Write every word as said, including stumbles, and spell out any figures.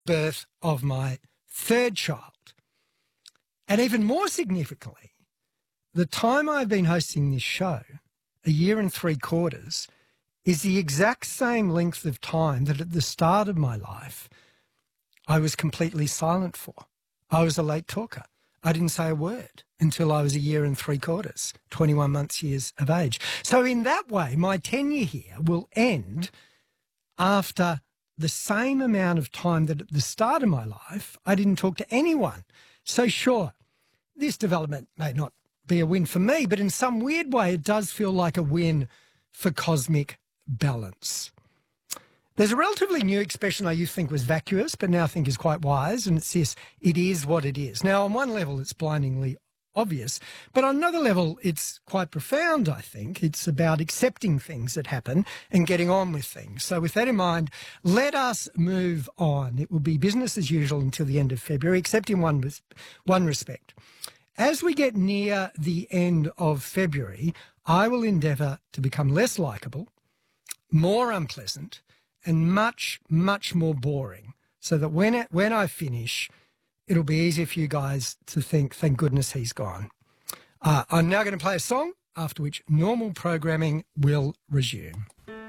birth of my third child. And even more significantly, the time I've been hosting this show, a year and three quarters, is the exact same length of time that at the start of my life I was completely silent for. I was a late talker. I didn't say a word until I was a year and three quarters, twenty-one months years of age. So in that way, my tenure here will end after the same amount of time that at the start of my life I didn't talk to anyone. So sure, this development may not be a win for me, but in some weird way it does feel like a win for cosmic balance. There's a relatively new expression I used to think was vacuous, but now think is quite wise, and it's this: it is what it is. Now, on one level, it's blindingly obvious, but on another level, it's quite profound, I think. It's about accepting things that happen and getting on with things. So with that in mind, let us move on. It will be business as usual until the end of February, except in one, one respect. As we get near the end of February, I will endeavour to become less likeable, more unpleasant, and much, much more boring, so that when it, when I finish, it'll be easier for you guys to think, thank goodness he's gone. Uh, I'm now going to play a song, after which normal programming will resume.